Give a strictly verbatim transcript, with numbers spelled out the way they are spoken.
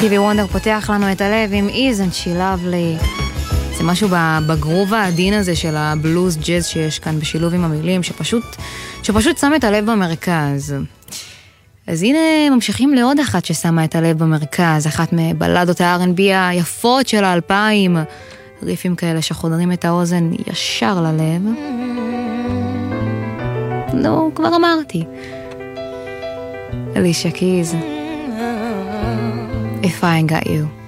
סטיבי וונדר פותח לנו את הלב עם Isn't She Lovely. זה משהו בגרוב העדין הזה של הבלוז ג'אז שיש כאן בשילוב עם המילים, שפשוט, שפשוט שם את הלב במרכז. אז הנה ממשיכים לעוד אחת ששמה את הלב במרכז, אחת מבלדות ה-אר אנד בי היפות של האלפיים, ריפים כאלה שחודרים את האוזן ישר ללב. נו, כבר אמרתי. אלישה קיז. If I Ain't Got You.